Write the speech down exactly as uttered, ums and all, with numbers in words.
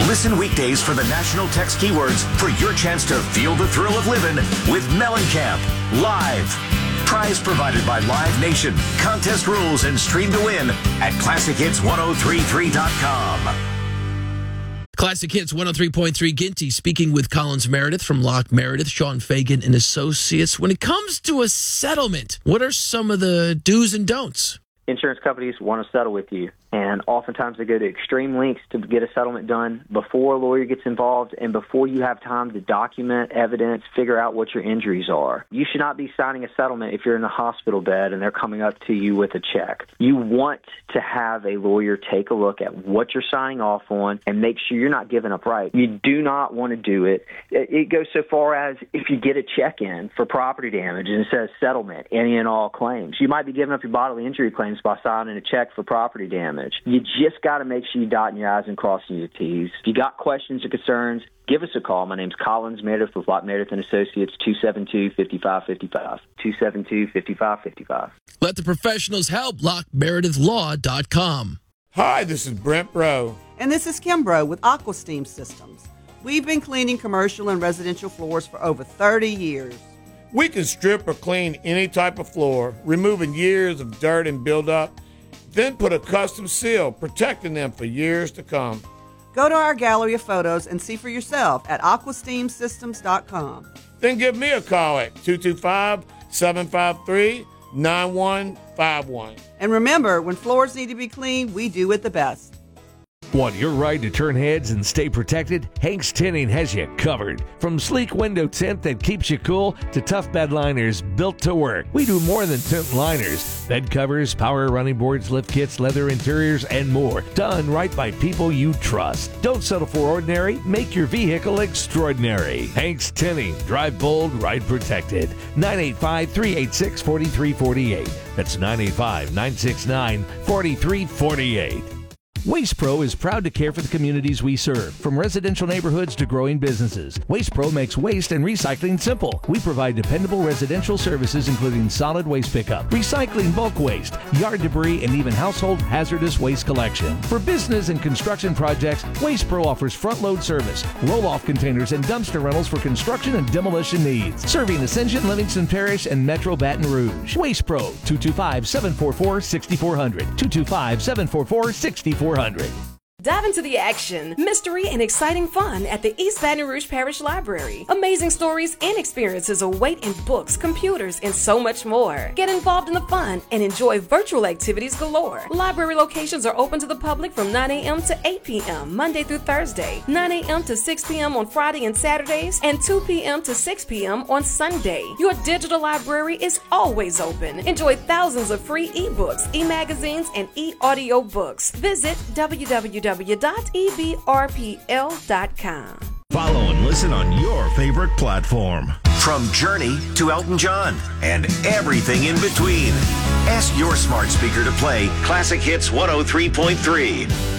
Listen weekdays for the national text keywords for your chance to feel the thrill of living with Mellencamp live. Prize provided by Live Nation. Contest rules and stream to win at classic hits ten thirty-three dot com. Classic Hits one oh three point three Ginty speaking with Collins Meredith from Locke Meredith, Sean Fagan and Associates. When it comes to a settlement, what are some of the do's and don'ts? Insurance companies want to settle with you, and oftentimes they go to extreme lengths to get a settlement done before a lawyer gets involved and before you have time to document evidence, figure out what your injuries are. You should not be signing a settlement if you're in a hospital bed and they're coming up to you with a check. You want to have a lawyer take a look at what you're signing off on and make sure you're not giving up rights. You do not want to do it. It goes so far as if you get a check in for property damage and it says settlement, any and all claims, you might be giving up your bodily injury claims by signing a check for property damage. You just got to make sure you're dotting your I's and crossing your T's. If you got questions or concerns, give us a call. My name's Collins Meredith with Locke Meredith and Associates, two seven two, five five five five, two seven two, five five five five. Let the professionals help. Locke Meredith Law dot com. Hi, this is Brent Bro. And this is Kim Bro with AquaSteam Systems. We've been cleaning commercial and residential floors for over thirty years. We can strip or clean any type of floor, removing years of dirt and buildup, then put a custom seal, protecting them for years to come. Go to our gallery of photos and see for yourself at aqua steam systems dot com. Then give me a call at two two five, seven five three, nine one five one. And remember, when floors need to be cleaned, we do it the best. Want your ride to turn heads and stay protected? Hanks Tinting has you covered. From sleek window tint that keeps you cool to tough bed liners built to work. We do more than tint liners. Bed covers, power running boards, lift kits, leather interiors, and more. Done right by people you trust. Don't settle for ordinary. Make your vehicle extraordinary. Hanks Tinting. Drive bold, ride protected. nine eight five, three eight six, four three four eight. That's nine eight five, nine six nine, four three four eight. Waste Pro is proud to care for the communities we serve, from residential neighborhoods to growing businesses. Waste Pro makes waste and recycling simple. We provide dependable residential services including solid waste pickup, recycling bulk waste, yard debris, and even household hazardous waste collection. For business and construction projects, Waste Pro offers front-load service, roll-off containers, and dumpster rentals for construction and demolition needs. Serving Ascension, Livingston Parish, and Metro Baton Rouge. Waste Pro, two two five, seven four four, six four zero zero, two two five, seven four four, six four zero zero. Dive into the action, mystery, and exciting fun at the East Baton Rouge Parish Library. Amazing stories and experiences await in books, computers, and so much more. Get involved in the fun and enjoy virtual activities galore. Library locations are open to the public from nine a.m. to eight p.m. Monday through Thursday, nine a.m. to six p.m. on Friday and Saturdays, and two p.m. to six p.m. on Sunday. Your digital library is always open. Enjoy thousands of free ebooks, e-magazines, and e-audio books. Visit w w w dot e b r p l dot com. Follow and listen on your favorite platform. From Journey to Elton John and everything in between. Ask your smart speaker to play Classic Hits one oh three point three.